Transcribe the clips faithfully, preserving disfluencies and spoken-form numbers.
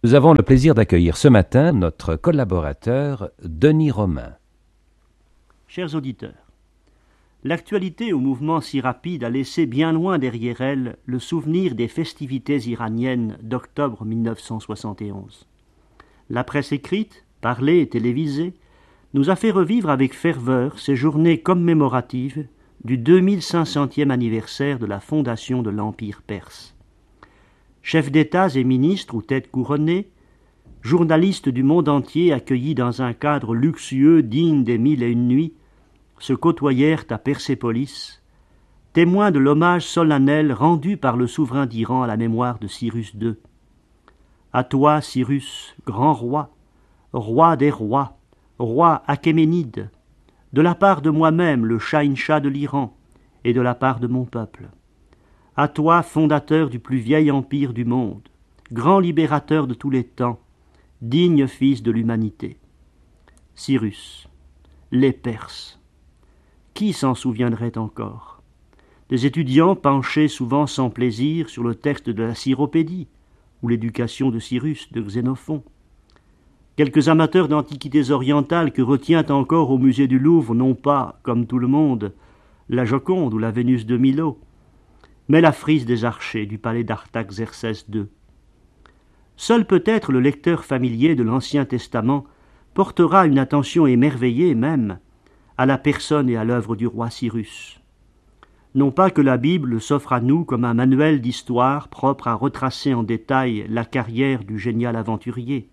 Nous avons le plaisir d'accueillir ce matin notre collaborateur Denis Romain. Chers auditeurs, l'actualité au mouvement si rapide a laissé bien loin derrière elle le souvenir des festivités iraniennes d'octobre mille neuf cent soixante et onze. La presse écrite, parlée et télévisée nous a fait revivre avec ferveur ces journées commémoratives du deux mille cinq centième anniversaire de la fondation de l'Empire perse. Chefs d'État et ministres ou têtes couronnées, journalistes du monde entier accueillis dans un cadre luxueux digne des Mille et une nuits, se côtoyèrent à Persépolis, témoins de l'hommage solennel rendu par le souverain d'Iran à la mémoire de Cyrus deux. À toi, Cyrus, grand roi, roi des rois, roi achéménide, de la part de moi-même, le Shahin-Shah de l'Iran, et de la part de mon peuple. À toi, fondateur du plus vieil empire du monde, grand libérateur de tous les temps, digne fils de l'humanité. Cyrus, les Perses. Qui s'en souviendrait encore? Des étudiants penchés souvent sans plaisir sur le texte de la Cyropédie, ou l'éducation de Cyrus de Xénophon. Quelques amateurs d'antiquités orientales que retient encore au musée du Louvre non pas, comme tout le monde, la Joconde ou la Vénus de Milo, mais la frise des archers du palais d'Artaxerxès deux. Seul peut-être le lecteur familier de l'Ancien Testament portera une attention émerveillée même à la personne et à l'œuvre du roi Cyrus. Non pas que la Bible s'offre à nous comme un manuel d'histoire propre à retracer en détail la carrière du génial aventurier.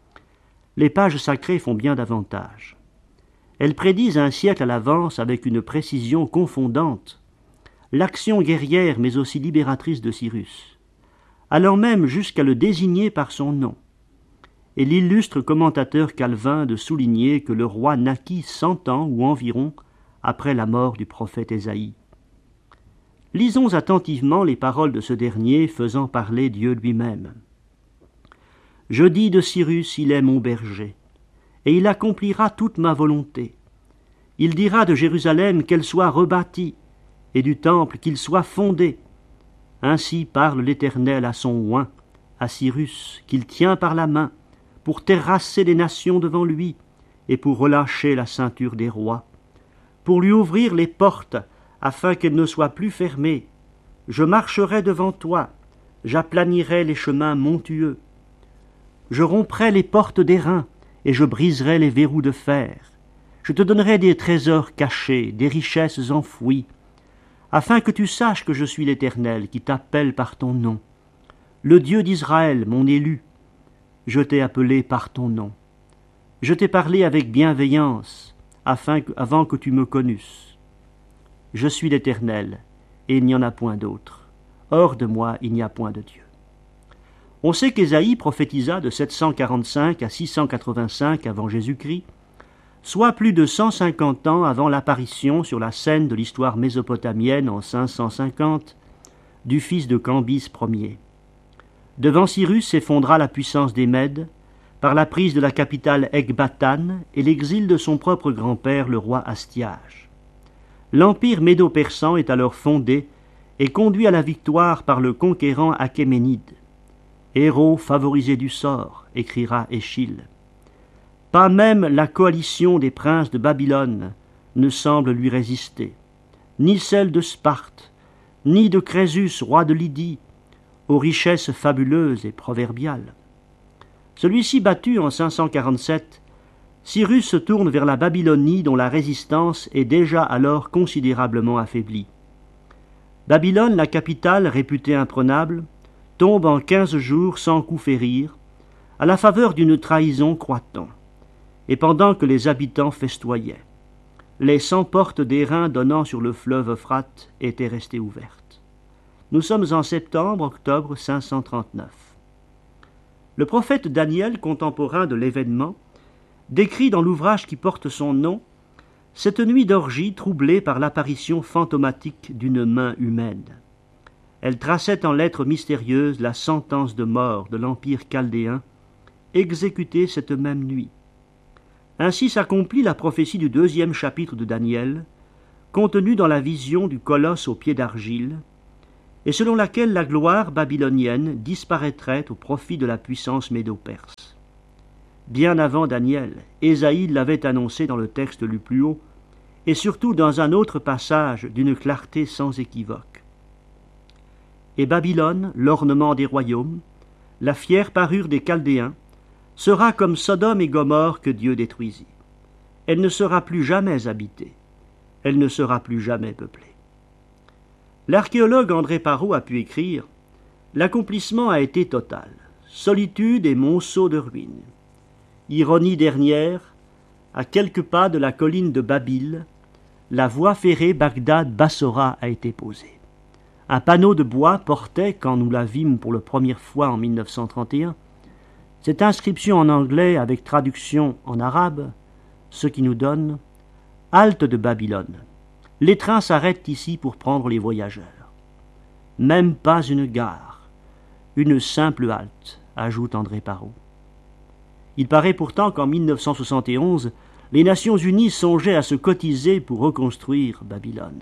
Les pages sacrées font bien davantage. Elles prédisent un siècle à l'avance avec une précision confondante l'action guerrière mais aussi libératrice de Cyrus, allant même jusqu'à le désigner par son nom, et l'illustre commentateur Calvin de souligner que le roi naquit cent ans ou environ après la mort du prophète Ésaïe. Lisons attentivement les paroles de ce dernier faisant parler Dieu lui-même. « Je dis de Cyrus, il est mon berger, et il accomplira toute ma volonté. Il dira de Jérusalem qu'elle soit rebâtie, et du temple qu'il soit fondé. Ainsi parle l'Éternel à son oint, à Cyrus, qu'il tient par la main, pour terrasser les nations devant lui, et pour relâcher la ceinture des rois, pour lui ouvrir les portes, afin qu'elles ne soient plus fermées. Je marcherai devant toi, j'aplanirai les chemins montueux. Je romprai les portes d'airain, et je briserai les verrous de fer. Je te donnerai des trésors cachés, des richesses enfouies, afin que tu saches que je suis l'Éternel qui t'appelle par ton nom, le Dieu d'Israël, mon élu. Je t'ai appelé par ton nom. Je t'ai parlé avec bienveillance, afin que, avant que tu me connusses. Je suis l'Éternel, et il n'y en a point d'autre. Hors de moi, il n'y a point de Dieu. On sait qu'Ésaïe prophétisa de sept cent quarante-cinq à six cent quatre-vingt-cinq avant Jésus-Christ, soit plus de cent cinquante ans avant l'apparition sur la scène de l'histoire mésopotamienne en cinq cent cinquante du fils de Cambis Ier. Devant Cyrus s'effondra la puissance des Mèdes par la prise de la capitale Ecbatane et l'exil de son propre grand-père le roi Astiage. L'empire médo-persan est alors fondé et conduit à la victoire par le conquérant Achéménide. Héros favorisé du sort, écrira Échille. Pas même la coalition des princes de Babylone ne semble lui résister, ni celle de Sparte, ni de Crésus, roi de Lydie, aux richesses fabuleuses et proverbiales. Celui-ci battu en cinq cent quarante-sept, Cyrus se tourne vers la Babylonie dont la résistance est déjà alors considérablement affaiblie. Babylone, la capitale réputée imprenable, tombe en quinze jours sans coup férir, à la faveur d'une trahison croîtant, et pendant que les habitants festoyaient. Les cent portes d'airain donnant sur le fleuve Euphrate étaient restées ouvertes. Nous sommes en septembre-octobre cinq cent trente-neuf. Le prophète Daniel, contemporain de l'événement, décrit dans l'ouvrage qui porte son nom cette nuit d'orgie troublée par l'apparition fantomatique d'une main humaine. Elle traçait en lettres mystérieuses la sentence de mort de l'empire chaldéen, exécutée cette même nuit. Ainsi s'accomplit la prophétie du deuxième chapitre de Daniel, contenue dans la vision du colosse aux pieds d'argile, et selon laquelle la gloire babylonienne disparaîtrait au profit de la puissance médo-perse. Bien avant Daniel, Ésaïe l'avait annoncé dans le texte lu plus haut, et surtout dans un autre passage d'une clarté sans équivoque. Et Babylone, l'ornement des royaumes, la fière parure des Chaldéens, sera comme Sodome et Gomorrhe que Dieu détruisit. Elle ne sera plus jamais habitée, elle ne sera plus jamais peuplée. L'archéologue André Parrot a pu écrire « L'accomplissement a été total, solitude et monceau de ruines. Ironie dernière, à quelques pas de la colline de Babil, la voie ferrée Bagdad-Bassora a été posée. Un panneau de bois portait, quand nous la vîmes pour la première fois en mille neuf cent trente et un, cette inscription en anglais avec traduction en arabe, ce qui nous donne « Halte de Babylone. Les trains s'arrêtent ici pour prendre les voyageurs. » Même pas une gare, une simple halte, ajoute André Parrot. Il paraît pourtant qu'en mille neuf cent soixante et onze, les Nations unies songeaient à se cotiser pour reconstruire Babylone.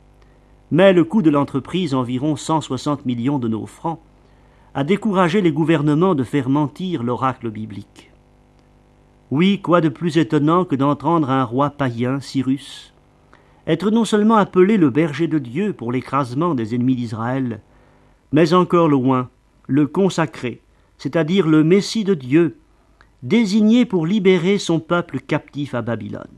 Mais le coût de l'entreprise, environ cent soixante millions de nos francs, a découragé les gouvernements de faire mentir l'oracle biblique. Oui, quoi de plus étonnant que d'entendre un roi païen, Cyrus, être non seulement appelé le berger de Dieu pour l'écrasement des ennemis d'Israël, mais encore loin, le consacré, c'est-à-dire le Messie de Dieu, désigné pour libérer son peuple captif à Babylone.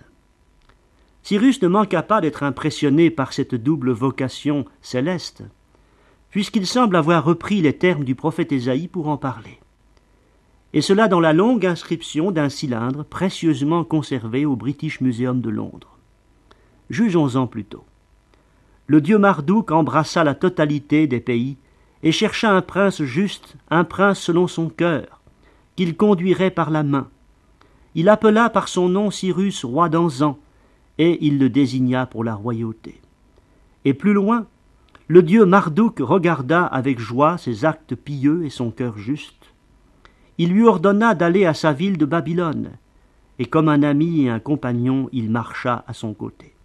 Cyrus ne manqua pas d'être impressionné par cette double vocation céleste, puisqu'il semble avoir repris les termes du prophète Ésaïe pour en parler. Et cela dans la longue inscription d'un cylindre précieusement conservé au British Museum de Londres. Jugeons-en plutôt. Le dieu Marduk embrassa la totalité des pays et chercha un prince juste, un prince selon son cœur, qu'il conduirait par la main. Il appela par son nom Cyrus, roi d'Anzan, et il le désigna pour la royauté. Et plus loin, le dieu Marduk regarda avec joie ses actes pieux et son cœur juste. Il lui ordonna d'aller à sa ville de Babylone, et comme un ami et un compagnon, il marcha à son côté.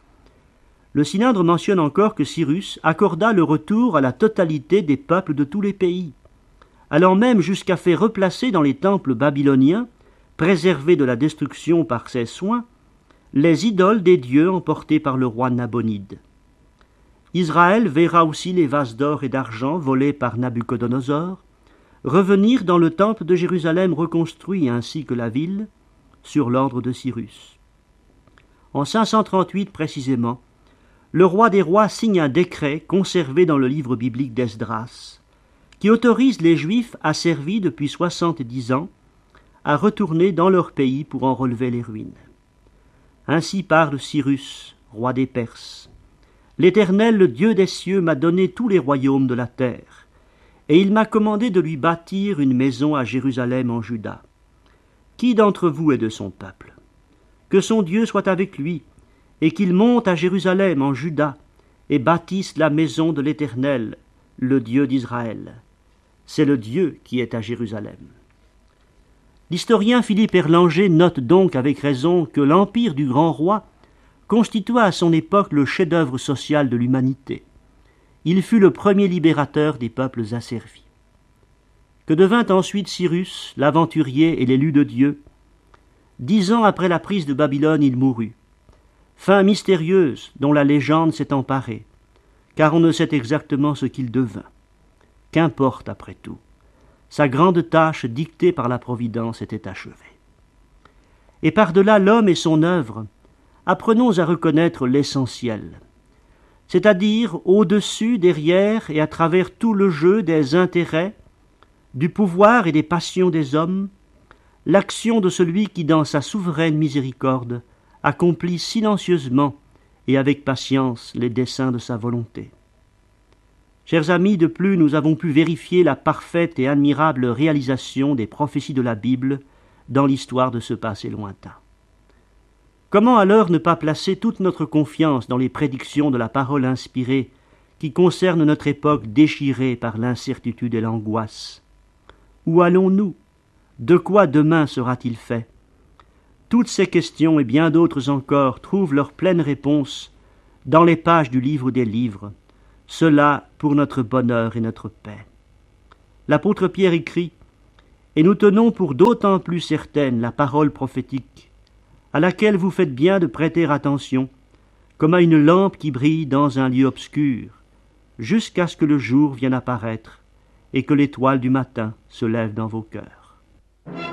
Le cylindre mentionne encore que Cyrus accorda le retour à la totalité des peuples de tous les pays, allant même jusqu'à faire replacer dans les temples babyloniens, préservés de la destruction par ses soins, les idoles des dieux emportés par le roi Nabonide. Israël verra aussi les vases d'or et d'argent volés par Nabuchodonosor revenir dans le temple de Jérusalem reconstruit ainsi que la ville, sur l'ordre de Cyrus. En cinq cent trente-huit précisément, le roi des rois signe un décret conservé dans le livre biblique d'Esdras, qui autorise les Juifs asservis depuis soixante-dix ans à retourner dans leur pays pour en relever les ruines. Ainsi parle Cyrus, roi des Perses. L'Éternel, le Dieu des cieux, m'a donné tous les royaumes de la terre, et il m'a commandé de lui bâtir une maison à Jérusalem en Juda. Qui d'entre vous est de son peuple? Que son Dieu soit avec lui, et qu'il monte à Jérusalem en Juda, et bâtisse la maison de l'Éternel, le Dieu d'Israël. C'est le Dieu qui est à Jérusalem. L'historien Philippe Erlanger note donc avec raison que l'empire du grand roi constitua à son époque le chef-d'œuvre social de l'humanité. Il fut le premier libérateur des peuples asservis. Que devint ensuite Cyrus, l'aventurier et l'élu de Dieu? Dix ans après la prise de Babylone, il mourut. Fin mystérieuse dont la légende s'est emparée, car on ne sait exactement ce qu'il devint. Qu'importe après tout. Sa grande tâche dictée par la Providence était achevée. Et par-delà l'homme et son œuvre, apprenons à reconnaître l'essentiel, c'est-à-dire au-dessus, derrière et à travers tout le jeu des intérêts, du pouvoir et des passions des hommes, l'action de celui qui, dans sa souveraine miséricorde, accomplit silencieusement et avec patience les desseins de sa volonté. Chers amis, de plus, nous avons pu vérifier la parfaite et admirable réalisation des prophéties de la Bible dans l'histoire de ce passé lointain. Comment alors ne pas placer toute notre confiance dans les prédictions de la parole inspirée qui concernent notre époque déchirée par l'incertitude et l'angoisse? Où allons-nous? De quoi demain sera-t-il fait? Toutes ces questions et bien d'autres encore trouvent leur pleine réponse dans les pages du livre des livres, cela pour notre bonheur et notre paix. L'apôtre Pierre écrit « Et nous tenons pour d'autant plus certaine la parole prophétique, à laquelle vous faites bien de prêter attention, comme à une lampe qui brille dans un lieu obscur, jusqu'à ce que le jour vienne apparaître et que l'étoile du matin se lève dans vos cœurs. »